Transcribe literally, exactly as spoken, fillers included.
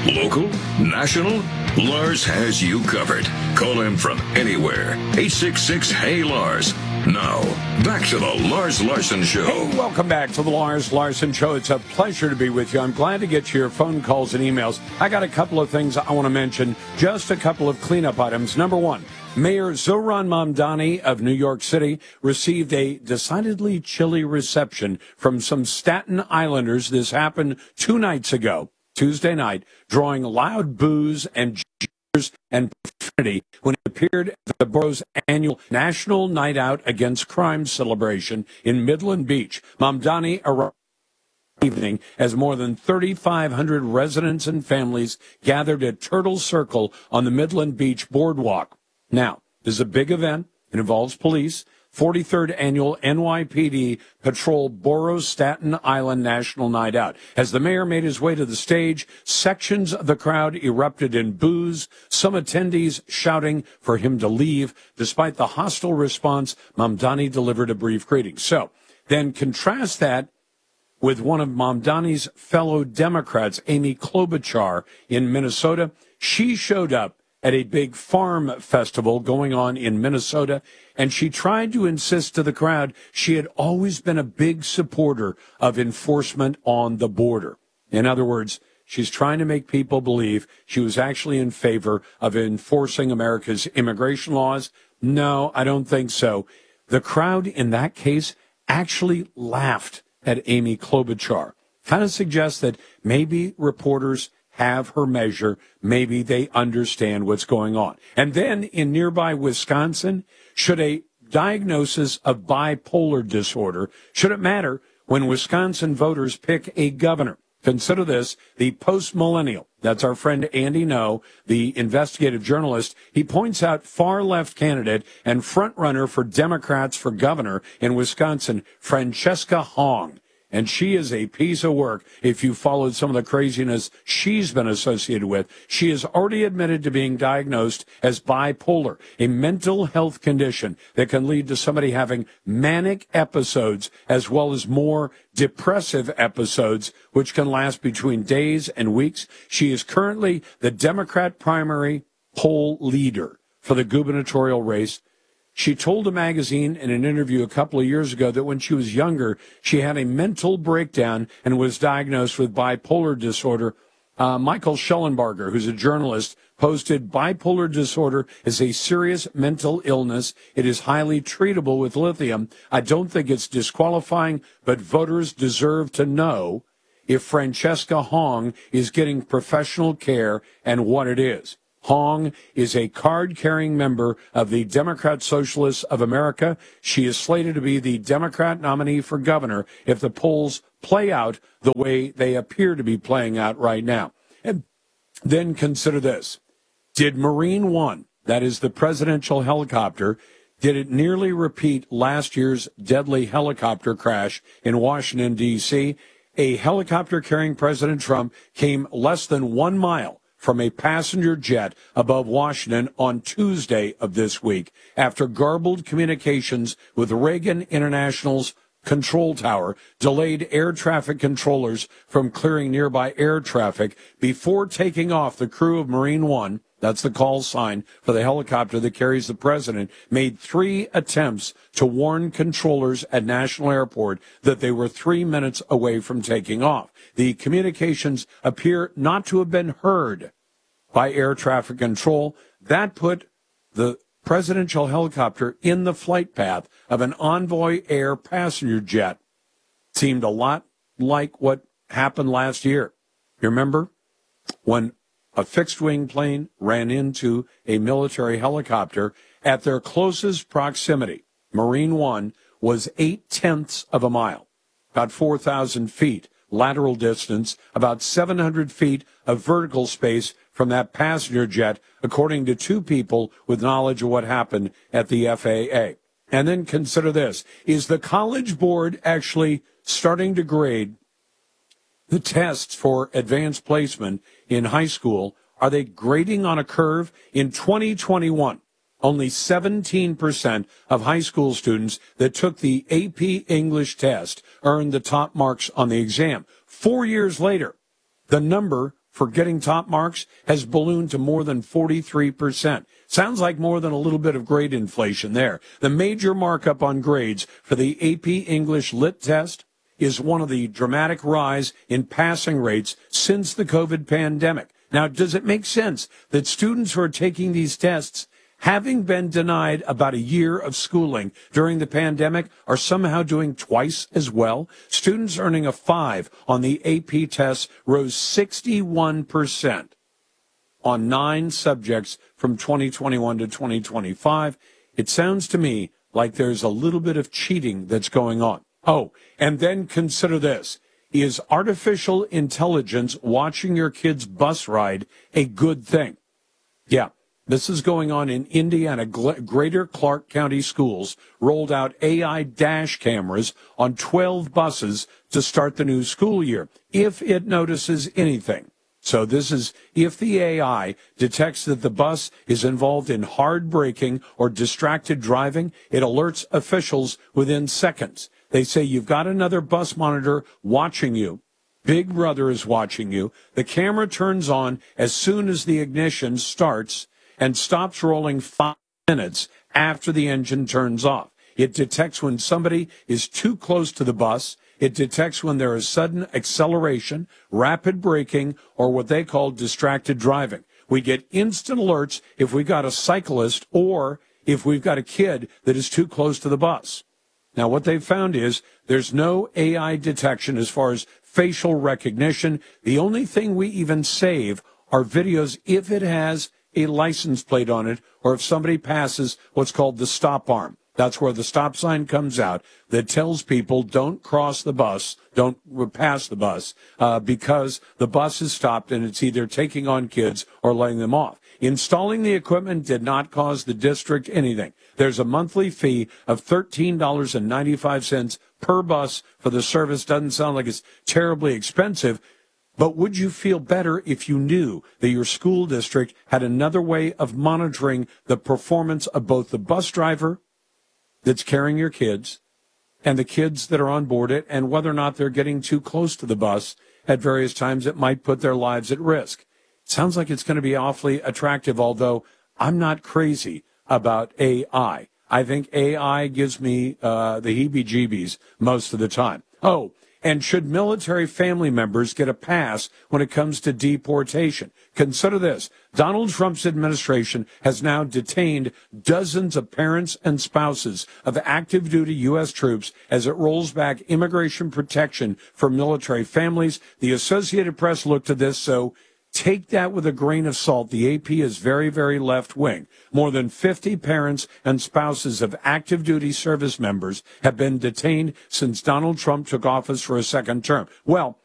Local, national, Lars has you covered. Call him from anywhere. eight six six, H E Y, Lars. Now, back to the Lars Larson Show. Hey, welcome back to the Lars Larson Show. It's a pleasure to be with you. I'm glad to get your phone calls and emails. I got a couple of things I want to mention, just a couple of cleanup items. Number one, Mayor Zohran Mamdani of New York City received a decidedly chilly reception from some Staten Islanders. This happened two nights ago, Tuesday night, drawing loud boos and jeers and profanity when it appeared at the borough's annual National Night Out Against Crime celebration in Midland Beach. Mamdani arrived evening as more than thirty-five hundred residents and families gathered at Turtle Circle on the Midland Beach boardwalk. Now, this is a big event. It involves police. forty-third Annual N Y P D Patrol Borough Staten Island National Night Out. As the mayor made his way to the stage, sections of the crowd erupted in boos, some attendees shouting for him to leave. Despite the hostile response, Mamdani delivered a brief greeting. So, then contrast that with one of Mamdani's fellow Democrats, Amy Klobuchar, in Minnesota. She showed up at a big farm festival going on in Minnesota, and she tried to insist to the crowd she had always been a big supporter of enforcement on the border. In other words, she's trying to make people believe she was actually in favor of enforcing America's immigration laws. No, I don't think so. The crowd in that case actually laughed at Amy Klobuchar. Kind of suggests that maybe reporters have her measure. Maybe they understand what's going on. And then in nearby Wisconsin, should a diagnosis of bipolar disorder, should it matter when Wisconsin voters pick a governor? Consider this, the post-millennial. That's our friend Andy No, the investigative journalist. He points out far-left candidate and frontrunner for Democrats for governor in Wisconsin, Francesca Hong. And she is a piece of work if you followed some of the craziness she's been associated with. She has already admitted to being diagnosed as bipolar, a mental health condition that can lead to somebody having manic episodes as well as more depressive episodes, which can last between days and weeks. She is currently the Democrat primary poll leader for the gubernatorial race. She told a magazine in an interview a couple of years ago that when she was younger, she had a mental breakdown and was diagnosed with bipolar disorder. Uh, Michael Schellenbarger, who's a journalist, posted bipolar disorder is a serious mental illness. It is highly treatable with lithium. I don't think it's disqualifying, but voters deserve to know if Francesca Hong is getting professional care and what it is. Hong is a card-carrying member of the Democrat Socialists of America. She is slated to be the Democrat nominee for governor if the polls play out the way they appear to be playing out right now. And then consider this. Did Marine One, that is the presidential helicopter, did it nearly repeat last year's deadly helicopter crash in Washington, D C? A helicopter carrying President Trump came less than one mile from a passenger jet above Washington on Tuesday of this week after garbled communications with Reagan International's control tower delayed air traffic controllers from clearing nearby air traffic. Before taking off, the crew of Marine One, that's the call sign for the helicopter that carries the president, made three attempts to warn controllers at National Airport that they were three minutes away from taking off. The communications appear not to have been heard by air traffic control. That put the presidential helicopter in the flight path of an Envoy Air passenger jet. Seemed a lot like what happened last year. You remember when a fixed-wing plane ran into a military helicopter at their closest proximity? Marine One was eight-tenths of a mile, about four thousand feet lateral distance, about seven hundred feet of vertical space from that passenger jet, according to two people with knowledge of what happened at the F A A. And then consider this. Is the College Board actually starting to grade the tests for advanced placement in high school? Are they grading on a curve? In twenty twenty-one, only seventeen percent of high school students that took the A P English test earned the top marks on the exam. Four years later, the number for getting top marks has ballooned to more than forty-three percent. Sounds like more than a little bit of grade inflation there. The major markup on grades for the A P English Lit test is one of the dramatic rise in passing rates since the COVID pandemic. Now, does it make sense that students who are taking these tests, having been denied about a year of schooling during the pandemic, are somehow doing twice as well? Students earning a five on the A P tests rose sixty-one percent on nine subjects from twenty twenty-one to twenty twenty-five. It sounds to me like there's a little bit of cheating that's going on. Oh, and then consider this. Is artificial intelligence watching your kid's bus ride a good thing? Yeah. This is going on in Indiana. Greater Clark County schools rolled out A I dash cameras on twelve buses to start the new school year, if it notices anything. So this is if the A I detects that the bus is involved in hard braking or distracted driving, it alerts officials within seconds. They say you've got another bus monitor watching you. Big Brother is watching you. The camera turns on as soon as the ignition starts and stops rolling five minutes after the engine turns off. It detects when somebody is too close to the bus. It detects when there is sudden acceleration, rapid braking, or what they call distracted driving. We get instant alerts if we've got a cyclist or if we've got a kid that is too close to the bus. Now, what they've found is there's no A I detection as far as facial recognition. The only thing we even save are videos if it has a license plate on it or if somebody passes what's called the stop arm. That's where the stop sign comes out that tells people don't cross the bus, don't pass the bus, uh, because the bus is stopped and it's either taking on kids or letting them off. Installing the equipment did not cause the district anything. There's a monthly fee of thirteen dollars and ninety-five cents per bus for the service. Doesn't sound like it's terribly expensive. But would you feel better if you knew that your school district had another way of monitoring the performance of both the bus driver that's carrying your kids and the kids that are on board it, and whether or not they're getting too close to the bus at various times that might put their lives at risk? Sounds like it's going to be awfully attractive, although I'm not crazy about A I. I think A I gives me uh, the heebie-jeebies most of the time. Oh, and should military family members get a pass when it comes to deportation? Consider this. Donald Trump's administration has now detained dozens of parents and spouses of active duty U S troops as it rolls back immigration protection for military families. The Associated Press looked at this, so take that with a grain of salt. The A P is very, very left-wing. More than fifty parents and spouses of active duty service members have been detained since Donald Trump took office for a second term. Well,